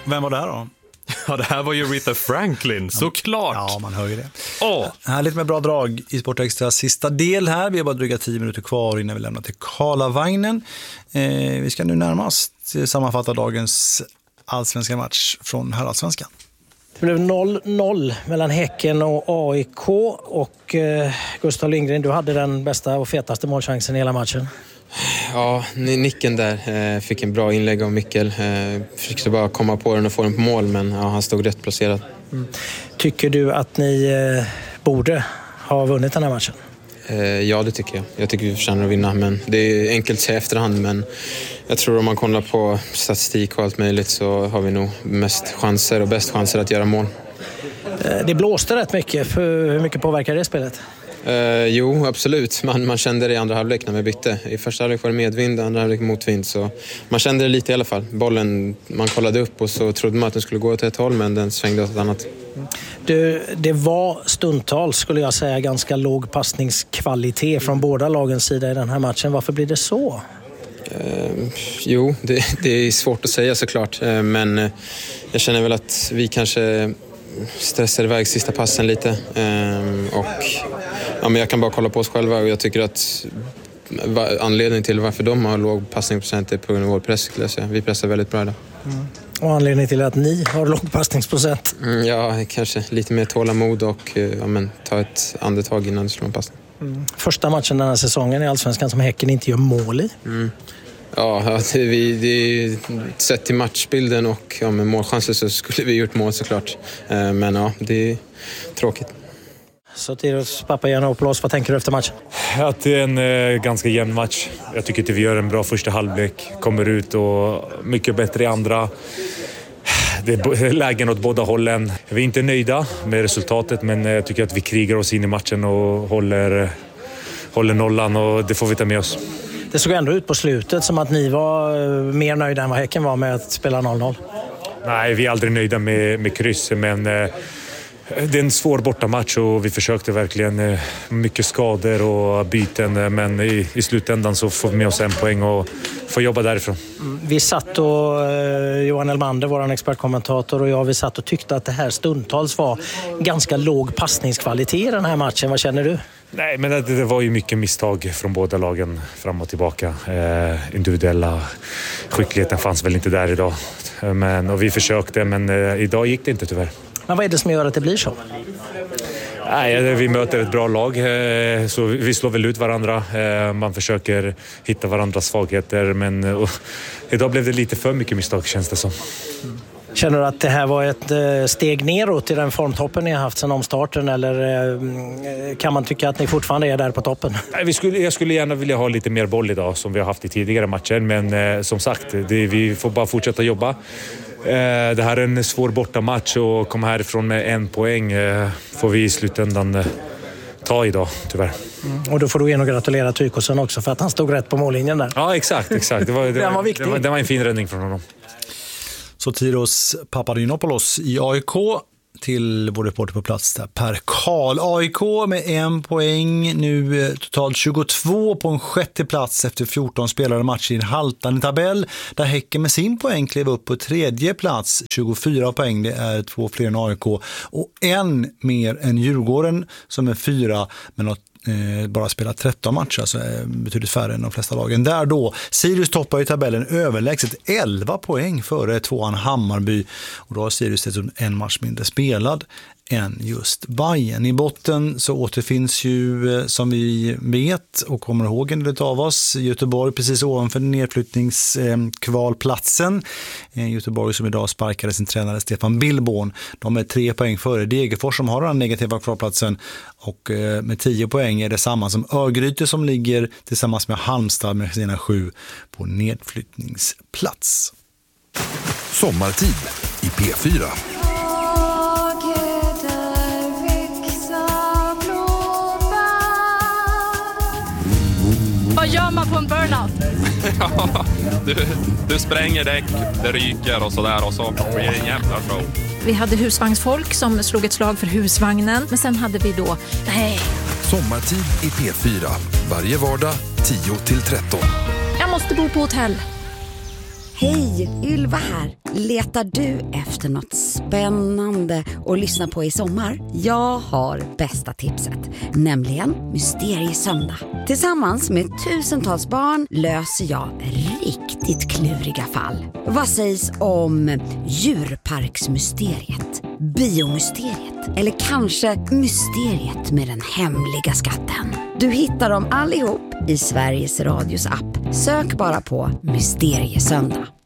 Vem var det här då? Ja, det här var ju Aretha Franklin, såklart. Ja, man hör ju det. Härligt med bra drag i Sportextra sista del här. Vi har bara dryga 10 minuter kvar innan vi lämnar till Karlavagnen. Vi ska nu närmast sammanfatta dagens allsvenska match från herrallsvenskan. Det blev 0-0 mellan Häcken och AIK och Gustav Lindgren, du hade den bästa och fetaste målchansen i hela matchen. Ja, nicken där. Fick en bra inlägg av Mikkel. Försökte bara komma på den och få den på mål, men ja, han stod rätt placerad. Tycker du att ni borde ha vunnit den här matchen? Ja, det tycker jag. Jag tycker vi förtjänar att vinna, men det är enkelt att säga efterhand. Men jag tror om man kollar på statistik och allt möjligt så har vi nog mest chanser och bäst chanser att göra mål. Det blåste rätt mycket. Hur mycket påverkar det spelet? Jo, absolut. Man kände det i andra halvlek när vi bytte. I första halvlek var det medvind, andra halvlek motvind. Så man kände det lite i alla fall. Bollen, man kollade upp och så trodde man att den skulle gå åt ett håll, men den svängde åt ett annat. Det var stundtals, skulle jag säga, ganska låg passningskvalitet från båda lagens sida i den här matchen. Varför blir det så? Jo, det är svårt att säga såklart. Men jag känner väl att vi kanske stressar iväg sista passen lite. Och ja, men jag kan bara kolla på oss själva och jag tycker att anledningen till varför de har låg passningsprocent är på grund av vår press. Vi pressar väldigt bra idag. Och anledningen till att ni har låg passningsprocent? Ja, kanske lite mer tålamod och ta ett andetag innan du slår en passning. Första matchen den här säsongen i Allsvenskan som Häcken inte gör mål i. Ja, det är sett till matchbilden och med målchanser så skulle vi gjort mål såklart. Men ja, det är tråkigt. Sotiros Papagiannopoulos, vad tänker du efter matchen? Att det är en ganska jämn match. Jag tycker att vi gör en bra första halvlek. Kommer ut och mycket bättre i andra. Det är lägen åt båda hållen. Vi är inte nöjda med resultatet, men jag tycker att vi krigar oss in i matchen och håller nollan, och det får vi ta med oss. Det såg ändå ut på slutet som att ni var mer nöjda än vad Häcken var med att spela 0-0. Nej, vi är aldrig nöjda med kryss, men det är en svår bortamatch och vi försökte verkligen mycket skador och byten, men i slutändan så får vi med oss en poäng och får jobba därifrån. Vi satt och Johan Elmander, vår expertkommentator, och jag, vi satt och tyckte att det här stundtals var ganska låg passningskvalitet i den här matchen. Vad känner du? Nej, men det var ju mycket misstag från båda lagen fram och tillbaka. Individuella skickligheten fanns väl inte där idag. Och vi försökte, men idag gick det inte tyvärr. Men vad är det som gör att det blir så? Nej, vi möter ett bra lag, så vi slår väl ut varandra. Man försöker hitta varandras svagheter, men idag blev det lite för mycket misstag, känns det som. Känner du att det här var ett steg neråt i den formtoppen ni har haft sedan omstarten, eller kan man tycka att ni fortfarande är där på toppen? Jag skulle gärna vilja ha lite mer boll idag som vi har haft i tidigare matcher, men som sagt, vi får bara fortsätta jobba. Det här är en svår bortamatch och komma härifrån med 1 poäng får vi i slutändan ta idag, tyvärr. Och då får du igen gratulera Tykosen också för att han stod rätt på mållinjen där. Ja, exakt. Det var viktigt. Det var en fin räddning från honom. Sotiros Papagiannopoulos i AIK till vår reporter på plats där, Per Karl. AIK med 1 poäng, nu totalt 22 på en 6:e plats efter 14 spelade matcher i en haltande tabell, där Häcken med sin poäng klev upp på 3:e plats, 24 poäng, det är 2 fler än AIK och 1 mer än Djurgården som är 4 men har bara spelat 13 matcher, alltså betydligt färre än de flesta lagen. Där då, Sirius toppar i tabellen överlägset 11 poäng före 2:an Hammarby, och då har Sirius en match mindre spelad än just Bayern. I botten så återfinns ju, som vi vet och kommer ihåg en del av oss, Göteborg precis ovanför nedflyttningskvalplatsen. Göteborg som idag sparkade sin tränare Stefan Billborn. De är 3 poäng före Degerfors som har den negativa kvalplatsen, och med 10 poäng är det samma som Örgryte som ligger tillsammans med Halmstad med sina 7 på nedflyttningsplats. Sommartid i P4. Vad gör man på en burnout? Ja, du spränger däck, det ryker och sådär, och så blir det en jävla show. Vi hade husvagnsfolk som slog ett slag för husvagnen. Men sen hade vi då... Sommartid i P4. Varje vardag 10-13. Jag måste bo på hotell. Hej, Ylva här. Letar du efter något spännande att lyssna på i sommar? Jag har bästa tipset, nämligen Mysteriesöndag. Tillsammans med tusentals barn löser jag riktigt kluriga fall. Vad sägs om djurparksmysteriet, biomysteriet eller kanske mysteriet med den hemliga skatten? Du hittar dem allihop i Sveriges Radios app. Sök bara på Mysteriesöndag.